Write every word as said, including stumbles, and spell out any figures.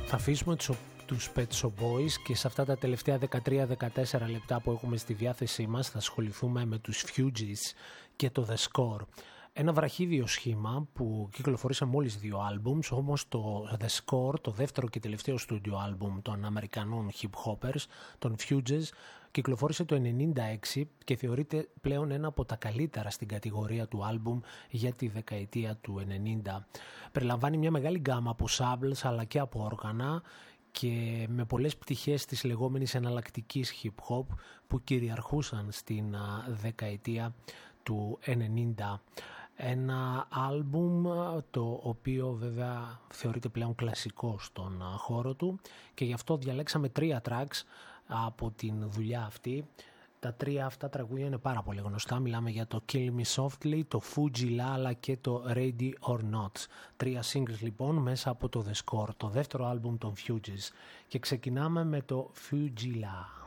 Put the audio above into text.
Θα αφήσουμε τους, τους Pet Shop Boys και σε αυτά τα τελευταία δεκατρία με δεκατέσσερα λεπτά που έχουμε στη διάθεσή μας θα ασχοληθούμε με τους Fugees και το The Score. Ένα βραχίδιο σχήμα που κυκλοφορήσε μόλις δύο άλμπουμς, όμως το The Score, το δεύτερο και τελευταίο στούντιο άλμπουμ των Αμερικανών hip hoppers, των Fugees, κυκλοφόρησε το ενενήντα έξι και θεωρείται πλέον ένα από τα καλύτερα στην κατηγορία του άλμπουμ για τη δεκαετία του ενενήντα. Περιλαμβάνει μια μεγάλη γκάμα από samples αλλά και από όργανα και με πολλές πτυχές της λεγόμενης εναλλακτικής hip hop που κυριαρχούσαν στην δεκαετία του ενενήντα. Ένα άλμπουμ το οποίο βέβαια θεωρείται πλέον κλασικό στον χώρο του και γι' αυτό διαλέξαμε τρία tracks από την δουλειά αυτή. Τα τρία αυτά τραγούδια είναι πάρα πολύ γνωστά. Μιλάμε για το Kill Me Softly, το Fuji La αλλά και το Ready or Not. Τρία singles λοιπόν μέσα από το The Score, το δεύτερο άλμπουμ των Fugees. Και ξεκινάμε με το Fuji La.